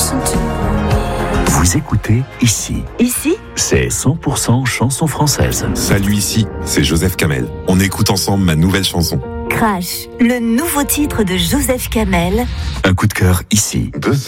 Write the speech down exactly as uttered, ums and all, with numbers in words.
Vous écoutez Ici. Ici, c'est cent pour cent chanson française. Salut, ici, c'est Joseph Kamel. On écoute ensemble ma nouvelle chanson. Crash, le nouveau titre de Joseph Kamel. Un coup de cœur ici. Besoin